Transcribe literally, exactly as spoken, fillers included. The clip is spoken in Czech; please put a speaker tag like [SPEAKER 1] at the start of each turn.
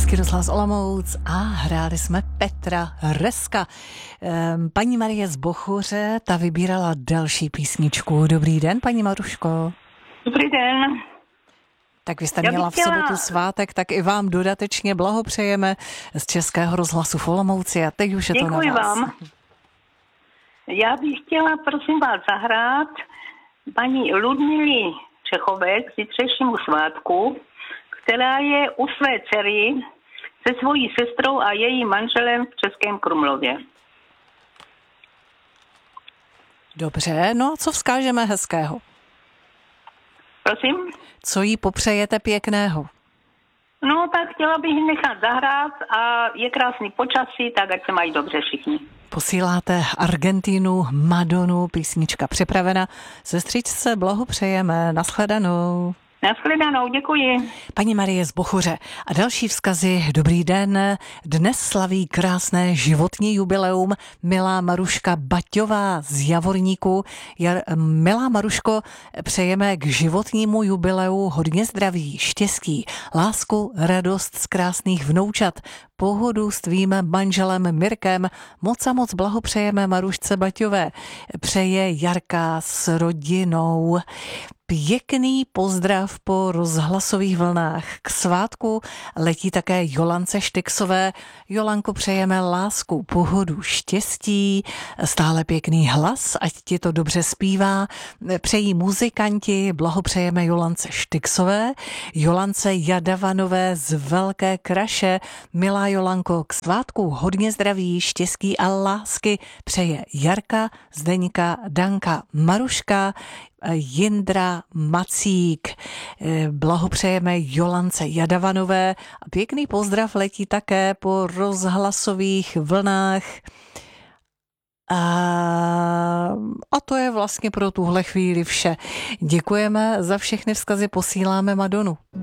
[SPEAKER 1] Český rozhlas Olomouc a hráli jsme Petra Reska. Paní Marie z Bochoře, ta vybírala další písničku. Dobrý den, paní Maruško.
[SPEAKER 2] Dobrý den.
[SPEAKER 1] Tak vy jste
[SPEAKER 2] Já
[SPEAKER 1] měla v
[SPEAKER 2] chtěla...
[SPEAKER 1] sobotu svátek, tak i vám dodatečně blahopřejeme z Českého rozhlasu v Olomouci a teď už je
[SPEAKER 2] Děkuji
[SPEAKER 1] to na vás.
[SPEAKER 2] vám. Já bych chtěla, prosím vás, zahrát paní Ludmily Čechové k zítřejšímu svátku, která je u své dcery se svojí sestrou a jejím manželem v Českém Krumlově.
[SPEAKER 1] Dobře, no a co vzkážeme hezkého?
[SPEAKER 2] Prosím?
[SPEAKER 1] Co jí popřejete pěkného?
[SPEAKER 2] No, tak chtěla bych nechat zahrát a je krásný počasí, tak ať se mají dobře všichni.
[SPEAKER 1] Posíláte Argentínu, Madonu, písnička připravena. Sestřičce blahopřejeme, nashledanou.
[SPEAKER 2] Nashledanou, děkuji.
[SPEAKER 1] Paní Marie z Bochoře a další vzkazy. Dobrý den. Dnes slaví krásné životní jubileum milá Maruška Baťová z Javorníku. Jar, milá Maruško, přejeme k životnímu jubileu hodně zdraví, štěstí, lásku, radost z krásných vnoučat, pohodu s tvým manželem Mirkem. Moc a moc blahopřejeme Marušce Baťové. Přeje Jarka s rodinou. Pěkný pozdrav po rozhlasových vlnách. K svátku letí také Jolance Štyksové. Jolanko, přejeme lásku, pohodu, štěstí, stále pěkný hlas, ať ti to dobře zpívá. Přejí muzikanti, blahopřejeme Jolance Štyksové, Jolance Jadavanové z Velké Kraše. Milá Jolanko, k svátku hodně zdraví, štěstí a lásky přeje Jarka, Zdeňka, Danka, Maruška, Jindra Macík. Blahopřejeme Jolance Jadavanové a pěkný pozdrav letí také po rozhlasových vlnách. A, a to je vlastně pro tuhle chvíli vše. Děkujeme za všechny vzkazy, posíláme Madonu.